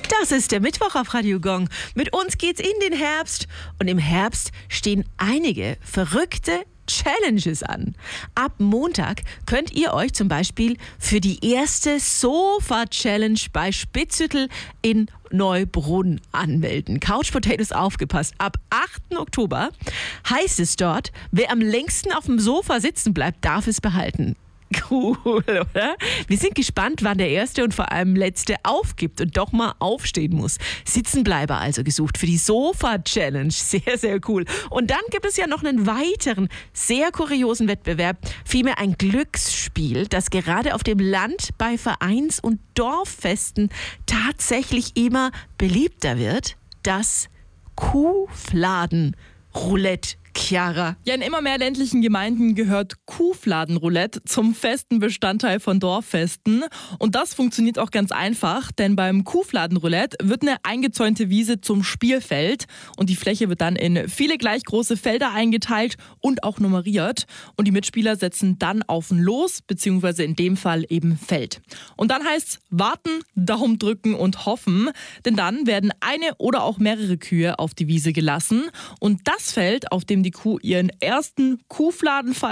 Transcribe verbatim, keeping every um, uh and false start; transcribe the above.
Das ist der Mittwoch auf Radio Gong. Mit uns geht's in den Herbst und im Herbst stehen einige verrückte Challenges an. Ab Montag könnt ihr euch zum Beispiel für die erste Sofa-Challenge bei Spitzhüttel in Neubrunn anmelden. Couch Potatoes, aufgepasst. Ab achten Oktober heißt es dort, wer am längsten auf dem Sofa sitzen bleibt, darf es behalten. Cool, oder? Wir sind gespannt, wann der Erste und vor allem Letzte aufgibt und doch mal aufstehen muss. Sitzenbleiber also gesucht für die Sofa-Challenge. Sehr, sehr cool. Und dann gibt es ja noch einen weiteren, sehr kuriosen Wettbewerb. Vielmehr ein Glücksspiel, das gerade auf dem Land bei Vereins- und Dorffesten tatsächlich immer beliebter wird. Das Kuhfladen-Roulette. Chiara. Ja, in immer mehr ländlichen Gemeinden gehört Kuhfladenroulette zum festen Bestandteil von Dorffesten. Und das funktioniert auch ganz einfach, denn beim Kuhfladenroulette wird eine eingezäunte Wiese zum Spielfeld und die Fläche wird dann in viele gleich große Felder eingeteilt und auch nummeriert. Und die Mitspieler setzen dann auf ein Los, beziehungsweise in dem Fall eben Feld. Und dann heißt es warten, Daumen drücken und hoffen, denn dann werden eine oder auch mehrere Kühe auf die Wiese gelassen und das Feld, auf dem die Kuh ihren ersten Kuhfladen